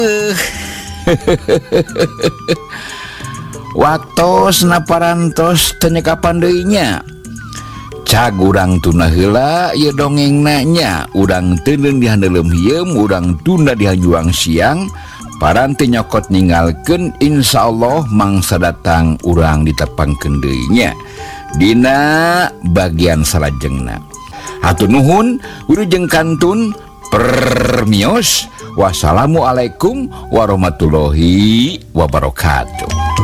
waktos naparantos tenyeka pandainya cag urang tuna heula ye dongeng nanya urang teuneun di handelem hieum urang tunda di hajuang siang paranti nyokot ninggalkeun insyaallah mangsa datang urang ditepangkeun deui nya dina bagian salajengna. Hatur nuhun wilujeng kantun permios. Wassalamualaikum warahmatullahi wabarakatuh.